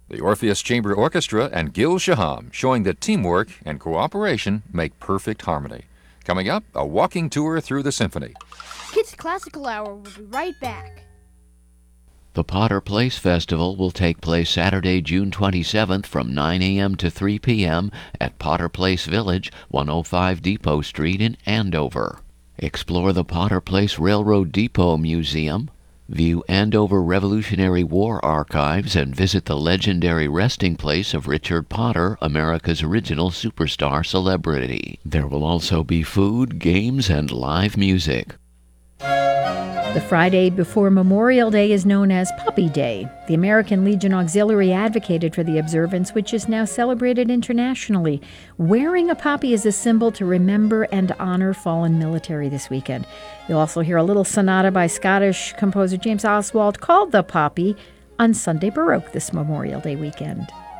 The Orpheus Chamber Orchestra and Gil Shaham, showing that teamwork and cooperation make perfect harmony. Coming up, a walking tour through the symphony. Kids Classical Hour will be right back. The Potter Place Festival will take place Saturday, June 27th from 9 a.m. to 3 p.m. at Potter Place Village, 105 Depot Street in Andover. Explore the Potter Place Railroad Depot Museum, view Andover Revolutionary War archives, and visit the legendary resting place of Richard Potter, America's original superstar celebrity. There will also be food, games, and live music. The Friday before Memorial Day is known as Puppy Day. The American Legion Auxiliary advocated for the observance, which is now celebrated internationally. Wearing a poppy is a symbol to remember and honor fallen military this weekend. You'll also hear a little sonata by Scottish composer James Oswald called The Poppy on Sunday Baroque this Memorial Day weekend.